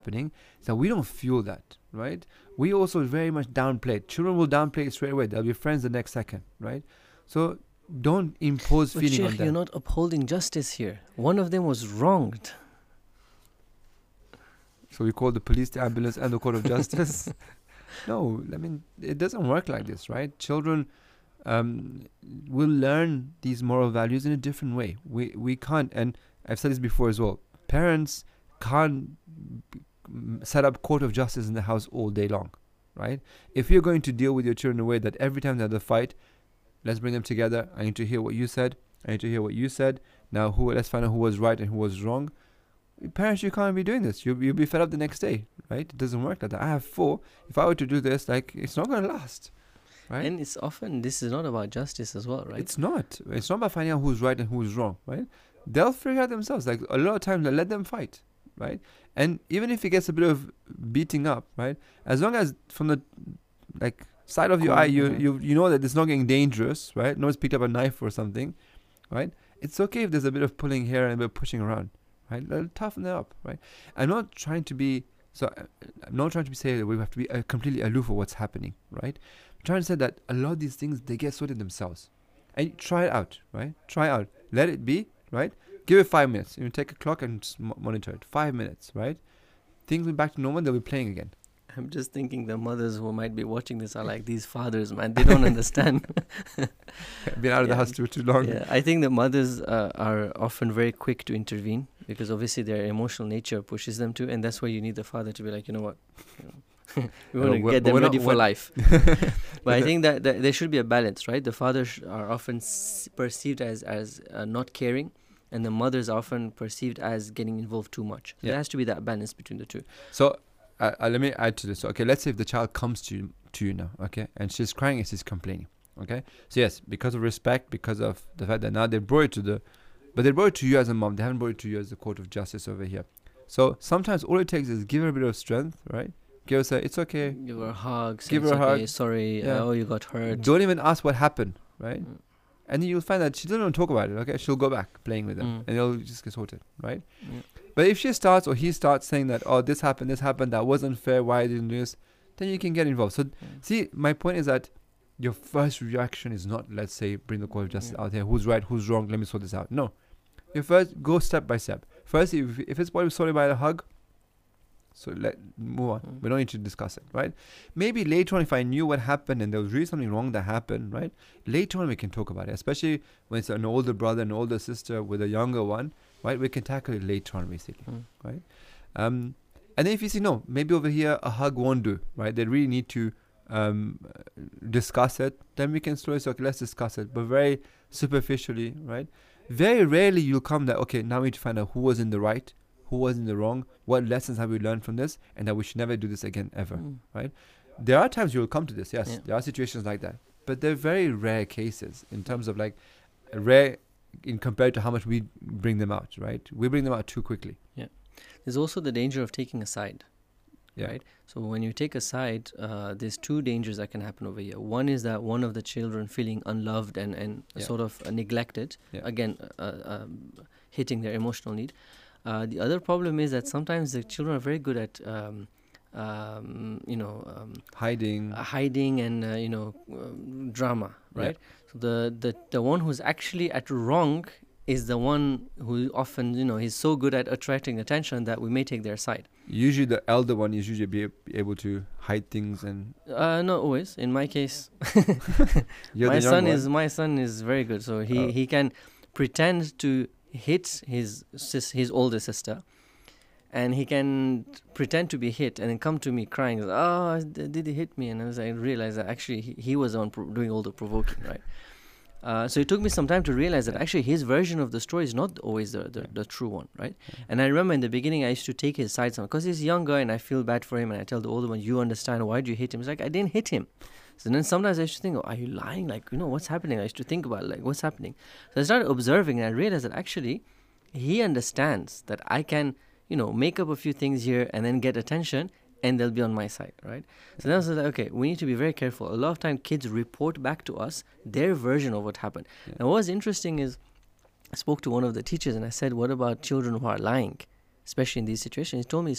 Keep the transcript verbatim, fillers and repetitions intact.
happening is that we don't feel that, right? We also very much downplay it. Children will downplay it straight away. They'll be friends the next second, right? So don't impose But feeling Sheikh, on them. you're not upholding justice here. One of them was wronged. So we call the police, the ambulance, and the court of justice. No, I mean, it doesn't work like this, right? Children um, will learn these moral values in a different way. We we can't, and I've said this before as well, parents can't set up court of justice in the house all day long, right? If you're going to deal with your children in a way that every time they have a fight, let's bring them together. I need to hear what you said. I need to hear what you said. Now, who? Let's find out who was right and who was wrong. Parents, you can't be doing this. You'll, you'll be fed up the next day, right? It doesn't work like that. I have four. If I were to do this, like, it's not going to last, right? And it's often, this is not about justice as well, right? It's not. It's not about finding out who's right and who's wrong, right? They'll figure out themselves. Like, a lot of times, let them fight, right? And even if it gets a bit of beating up, right? As long as from the, like, side of your eye, you, you you know that it's not getting dangerous, right? No one's picked up a knife or something, right? It's okay if there's a bit of pulling here and a bit of pushing around, right? They'll toughen it up, right? I'm not trying to be, so uh, I'm not trying to be saying that we have to be uh, completely aloof of what's happening, right? I'm trying to say that a lot of these things, they get sorted themselves. And try it out, right? Try it out. Let it be, right? Give it five minutes. You know, take a clock and just mo- monitor it. Five minutes, right? Things will be back to normal, they'll be playing again. I'm just thinking the mothers who might be watching this are like, these fathers, man, they don't understand. Been out of Yeah. the house too too long. Yeah, I think the mothers uh, are often very quick to intervene because obviously their emotional nature pushes them to, and that's why you need the father to be like, you know what, you know, we No, want to we're- get them we're not- ready for we're- life. But I think that, that there should be a balance, right? The fathers sh- are often s- perceived as as uh, not caring, and the mothers are often perceived as getting involved too much. So Yeah. there has to be that balance between the two. So uh, uh, let me add to this. So, okay, let's say if the child comes to you, to you now, okay, and she's crying and she's complaining, okay. So yes, because of respect, because of the fact that now they brought it to the, but they brought it to you as a mom. They haven't brought it to you as the court of justice over here. So sometimes all it takes is give her a bit of strength, right? Give her say it's okay. Give her a hug. Say Give it's her a okay, hug. Sorry. Yeah. Uh, oh, you got hurt. Don't even ask what happened, right? Mm. And then you'll find that she doesn't want to talk about it. Okay, she'll go back playing with them, Mm. and it'll just get sorted, right? Yeah. But if she starts or he starts saying that, oh, this happened, this happened, that wasn't fair, why I didn't do this, then you can get involved. So, Mm. see, my point is that your first reaction is not, let's say, bring the court of justice Yeah. out here. Who's right? Who's wrong? Let me sort this out. No, you first go step by step. First, if if it's possible, sorted by a hug. So let move on. Mm. We don't need to discuss it, right? Maybe later on, if I knew what happened and there was really something wrong that happened, right? Later on, we can talk about it. Especially when it's an older brother and older sister with a younger one, right? We can tackle it later on, basically, Mm. right? Um, and then if you see no, maybe over here a hug won't do, right? They really need to um discuss it. Then we can slowly say, okay, let's discuss it, but very superficially, right? Very rarely you'll come that okay, now we need to find out who was in the right, who was in the wrong, what lessons have we learned from this, and that we should never do this again ever. Mm. There are times you'll come to this, yes. Yeah. There are situations like that, but they're very rare cases in terms of like rare in compared to how much we bring them out, right? We bring them out too quickly. There's also the danger of taking a side. Yeah. Right. So when you take a side, uh, there's two dangers that can happen over here. One is that one of the children feeling unloved and, and Yeah. sort of uh, neglected, Yeah. again, uh, um, hitting their emotional need. Uh, the other problem is that sometimes the children are very good at, um, um, you know, um, Hiding. uh, hiding and, uh, you know, um, drama, right? So the, the, the one who's actually at wrong is the one who often, you know, he's so good at attracting attention that we may take their side. Usually the elder one is usually be ab- able to hide things, and Uh, not always. In my case, you're my the young son one. is my son is very good. So he, Oh. he can pretend to hit his sis, his older sister, and he can pretend to be hit and then come to me crying. Oh, d- did he hit me? And I was like, realize that actually he, he was the one pro- doing all the provoking, right? Uh, so it took me some time to realize that actually his version of the story is not always the, the, Yeah. the true one, right? Yeah. And I remember in the beginning I used to take his side some because he's younger and I feel bad for him, and I tell the older one, you understand, why did you hit him? He's like, I didn't hit him. So then sometimes I used to think, oh, are you lying? Like, you know, what's happening? I used to think about like, what's happening? So I started observing and I realized that actually he understands that I can, you know, make up a few things here and then get attention, and they'll be on my side, right? So then I was like, okay, we need to be very careful. A lot of time kids report back to us their version of what happened. Yeah. Now what's interesting is I spoke to one of the teachers and I said, what about children who are lying, especially in these situations? He told me